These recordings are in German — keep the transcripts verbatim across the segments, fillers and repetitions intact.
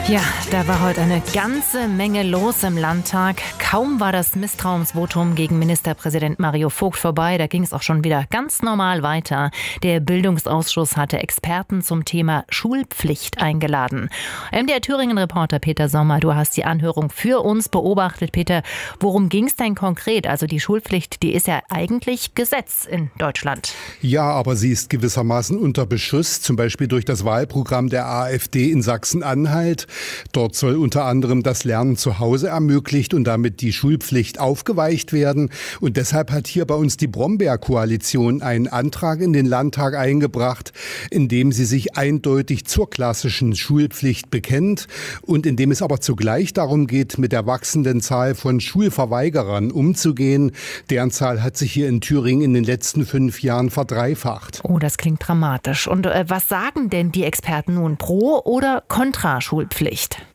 Ja, da war heute eine ganze Menge los im Landtag. Kaum war das Misstrauensvotum gegen Ministerpräsident Mario Vogt vorbei, da ging es auch schon wieder ganz normal weiter. Der Bildungsausschuss hatte Experten zum Thema Schulpflicht eingeladen. M D R Thüringen-Reporter Peter Sommer, du hast die Anhörung für uns beobachtet. Peter, worum ging es denn konkret? Also die Schulpflicht, die ist ja eigentlich Gesetz in Deutschland. Ja, aber sie ist gewissermaßen unter Beschuss, zum Beispiel durch das Wahlprogramm der AfD in Sachsen-Anhalt. Dort soll unter anderem das Lernen zu Hause ermöglicht und damit die Schulpflicht aufgeweicht werden. Und deshalb hat hier bei uns die Brombeer-Koalition einen Antrag in den Landtag eingebracht, in dem sie sich eindeutig zur klassischen Schulpflicht bekennt und in dem es aber zugleich darum geht, mit der wachsenden Zahl von Schulverweigerern umzugehen. Deren Zahl hat sich hier in Thüringen in den letzten fünf Jahren verdreifacht. Oh, das klingt dramatisch. Und äh, was sagen denn die Experten nun, pro oder kontra Schulpflicht?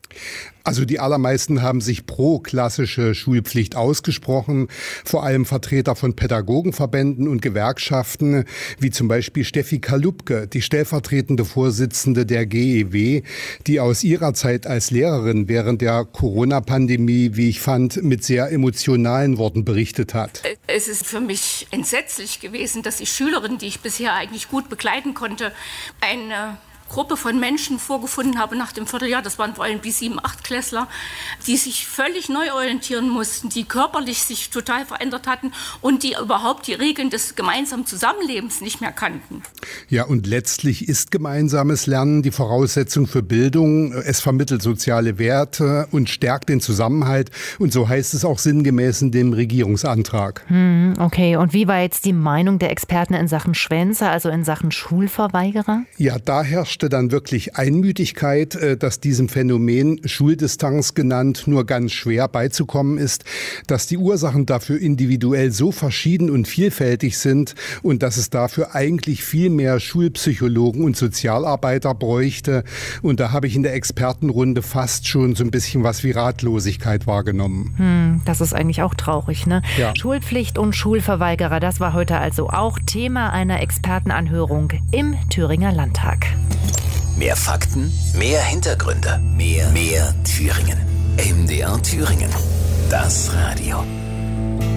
Also die allermeisten haben sich pro klassische Schulpflicht ausgesprochen, vor allem Vertreter von Pädagogenverbänden und Gewerkschaften, wie zum Beispiel Steffi Kalupke, die stellvertretende Vorsitzende der G E W, die aus ihrer Zeit als Lehrerin während der Corona-Pandemie, wie ich fand, mit sehr emotionalen Worten berichtet hat. Es ist für mich entsetzlich gewesen, dass die Schülerin, die ich bisher eigentlich gut begleiten konnte, eine Gruppe von Menschen vorgefunden habe nach dem Vierteljahr, das waren vor allem die sieben-, achtklässler, die sich völlig neu orientieren mussten, die körperlich sich total verändert hatten und die überhaupt die Regeln des gemeinsamen Zusammenlebens nicht mehr kannten. Ja, und letztlich ist gemeinsames Lernen die Voraussetzung für Bildung. Es vermittelt soziale Werte und stärkt den Zusammenhalt. Und so heißt es auch sinngemäß in dem Regierungsantrag. Hm, okay, und wie war jetzt die Meinung der Experten in Sachen Schwänze, also in Sachen Schulverweigerer? Ja, da herrschte dann wirklich Einmütigkeit, dass diesem Phänomen, Schuldistanz genannt, nur ganz schwer beizukommen ist, dass die Ursachen dafür individuell so verschieden und vielfältig sind und dass es dafür eigentlich viel mehr Schulpsychologen und Sozialarbeiter bräuchte. Und da habe ich in der Expertenrunde fast schon so ein bisschen was wie Ratlosigkeit wahrgenommen. Hm, das ist eigentlich auch traurig, ne? Ja. Schulpflicht und Schulverweigerer, das war heute also auch Thema einer Expertenanhörung im Thüringer Landtag. Mehr Fakten, mehr Hintergründe, mehr, mehr Thüringen. M D R Thüringen. Das Radio.